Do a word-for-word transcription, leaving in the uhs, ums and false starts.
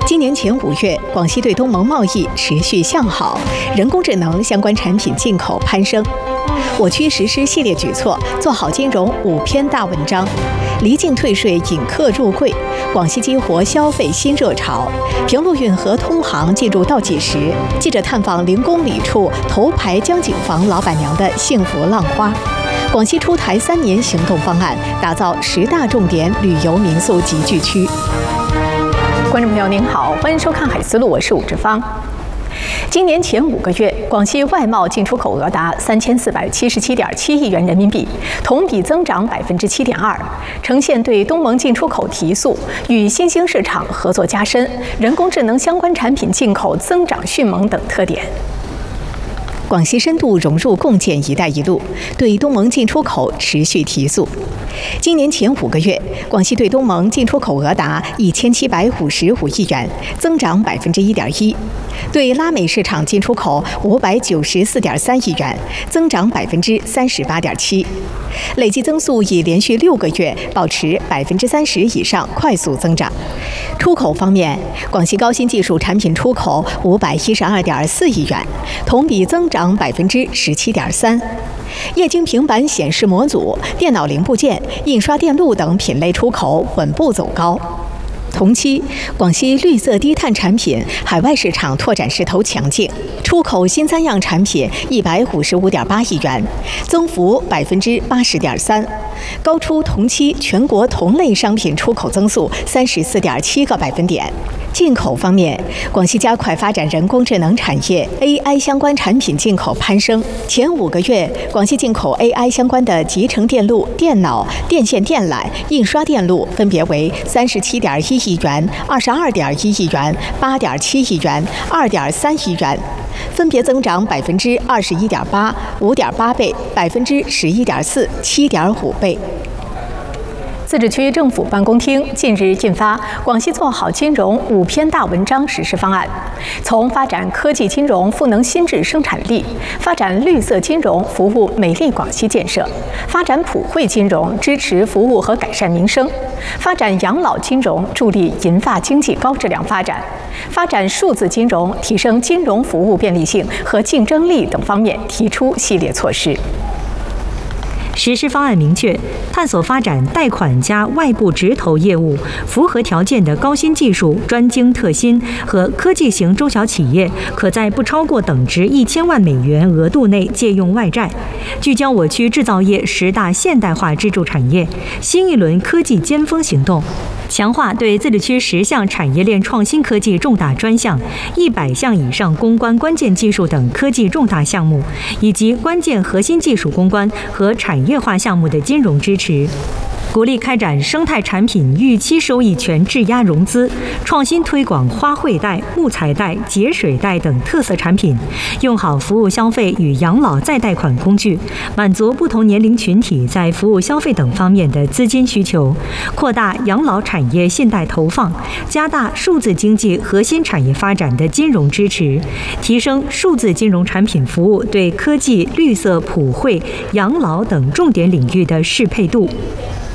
今年前五月，广西对东盟贸易持续向好，人工智能相关产品进口攀升。我区实施系列举措，做好金融五篇大文章，离境退税引客入柜，广西激活消费新热潮。平陆运河通航进入倒计时，记者探访零公里处头牌江景房老板娘的幸福浪花。广西出台三年行动方案，打造十大重点旅游民宿集聚区。观众朋友您好，欢迎收看《海思路》，我是武志芳。今年前五个月，广西外贸进出口额达三千四百七十七点七亿元人民币，同比增长百分之七点二，呈现对东盟进出口提速、与新兴市场合作加深、人工智能相关产品进口增长迅猛等特点。广西深度融入共建“一带一路”，对东盟进出口持续提速。今年前五个月，广西对东盟进出口额达一千七百五十五亿元，增长百分之一点一；对拉美市场进出口五百九十四点三亿元，增长百分之三十八点七。累计增速已连续六个月保持百分之三十以上快速增长。出口方面，广西高新技术产品出口五百一十二点四亿元，同比增长百分之十七点三。液晶平板显示模组、电脑零部件、印刷电路等品类出口稳步走高。同期，广西绿色低碳产品海外市场拓展势头强劲，出口新三样产品一百五十五点八亿元，增幅百分之八十点三，高出同期全国同类商品出口增速三十四点七个百分点。进口方面，广西加快发展人工智能产业 ，A I 相关产品进口攀升。前五个月，广西进口 A I 相关的集成电路、电脑、电线电缆、印刷电路分别为三十七点一亿元、二十二点一亿元、八点七亿元、二点三亿元，分别增长百分之二十一点八、五点八倍、百分之十一点四、七点五倍。自治区政府办公厅近日印发《广西做好金融五篇大文章》实施方案，从发展科技金融赋能新质生产力、发展绿色金融服务美丽广西建设、发展普惠金融支持服务和改善民生、发展养老金融助力银发经济高质量发展、发展数字金融提升金融服务便利性和竞争力等方面提出系列措施。 实施方案明确，探索发展贷款加外部直投业务，符合条件的高新技术、专精特新和科技型中小企业，可在不超过等值一千万美元额度内借用外债，聚焦我区制造业十大现代化支柱产业，新一轮科技尖峰行动。强化对自治区十项产业链创新科技重大专项、一百项以上攻关关键技术等科技重大项目，以及关键核心技术攻关和产业化项目的金融支持。鼓励开展生态产品预期收益权质押融资，创新推广花卉贷、木材贷、节水贷等特色产品，用好服务消费与养老再贷款工具，满足不同年龄群体在服务消费等方面的资金需求，扩大养老产业信贷投放，加大数字经济核心产业发展的金融支持，提升数字金融产品服务对科技、绿色、普惠、养老等重点领域的适配度。